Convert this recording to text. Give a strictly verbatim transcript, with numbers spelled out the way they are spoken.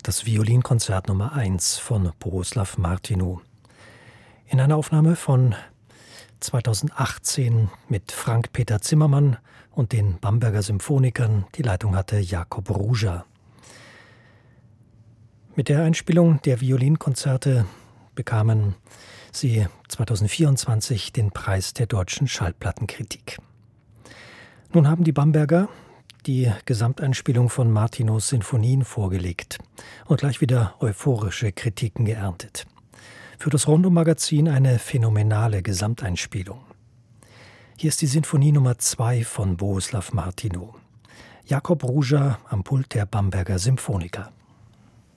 das Violinkonzert Nummer eins von Bohuslav Martinu. In einer Aufnahme von zweitausendachtzehn mit Frank-Peter Zimmermann und den Bamberger Symphonikern. Die Leitung hatte Jakob Ruja. Mit der Einspielung der Violinkonzerte bekamen sie zweitausendvierundzwanzig den Preis der deutschen Schallplattenkritik. Nun haben die Bamberger die Gesamteinspielung von Martinus Sinfonien vorgelegt und gleich wieder euphorische Kritiken geerntet. Für das Rondo-Magazin eine phänomenale Gesamteinspielung. Hier ist die Sinfonie Nummer zwei von Bohuslav Martinu. Jakob Ruja am Pult der Bamberger Symphoniker.